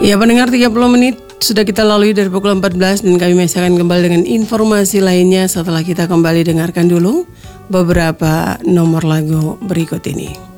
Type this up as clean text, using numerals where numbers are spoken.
Ya pendengar, 30 menit sudah kita lalui dari pukul 14 dan kami masih akan kembali dengan informasi lainnya setelah kita kembali dengarkan dulu beberapa nomor lagu berikut ini.